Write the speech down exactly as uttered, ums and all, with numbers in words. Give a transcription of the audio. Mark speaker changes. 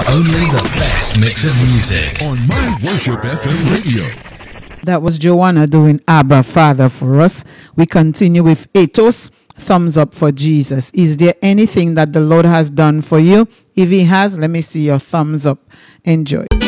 Speaker 1: Only the best mix of music
Speaker 2: on My Worship F M Radio.
Speaker 3: That was Joanna doing Abba Father for us. We continue with Atos. Thumbs up for Jesus. Is there anything that the Lord has done for you? If he has, let me see your thumbs up. Enjoy.